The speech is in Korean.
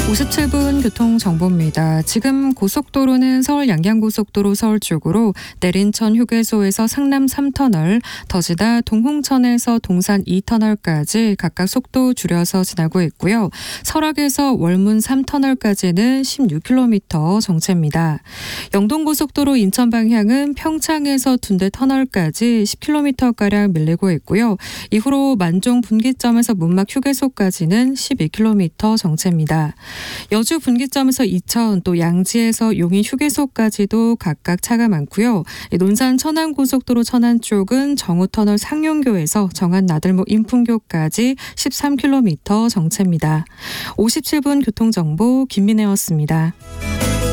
57분 교통정보입니다. 지금 고속도로는 서울 양양고속도로 서울 쪽으로 내린천 휴게소에서 상남 3터널, 더지다 동홍천에서 동산 2터널까지 각각 속도 줄여서 지나고 있고요. 설악에서 월문 3터널까지는 16km 정체입니다. 영동고속도로 인천 방향은 평창에서 둔대 터널까지 10km가량 밀리고 있고요. 이후로 만종 분기점에서 문막 휴게소까지는 12km 정체입니다. 여주 분기점에서 이천, 또 양지에서 용인 휴게소까지도 각각 차가 많고요. 논산 천안고속도로 천안 쪽은 정우터널 상용교에서 정안 나들목 인풍교까지 13km 정체입니다. 57분 교통정보 김민혜였습니다.